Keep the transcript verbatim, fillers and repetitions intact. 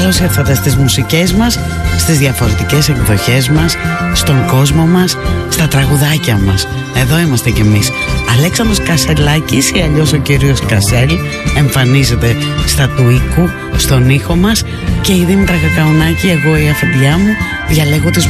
καλώς ήρθατε στις μουσικές μας, στις διαφορετικές εκδοχές μας, στον κόσμο μας, στα τραγουδάκια μας. Εδώ είμαστε κι εμείς. Αλέξανδρος Κασελάκης ή αλλιώς ο κύριος Κασέλ εμφανίζεται στα του οίκου, στον ήχο μας, και η Δήμητρα Κακαουνάκη, εγώ η αφεντιά μου, διαλέγω τις